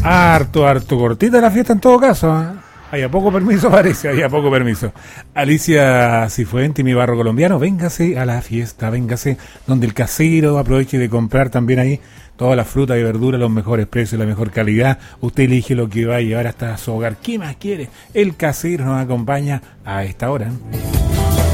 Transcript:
Harto cortita la fiesta en todo caso, ¿eh? Hay a poco permiso, parece, hay a poco permiso. Alicia Cifuente y mi barro colombiano, véngase a la fiesta, véngase donde el casero, aproveche de comprar también ahí toda la fruta y verdura, los mejores precios, la mejor calidad. Usted elige lo que va a llevar hasta su hogar. ¿Qué más quiere? El casero nos acompaña a esta hora.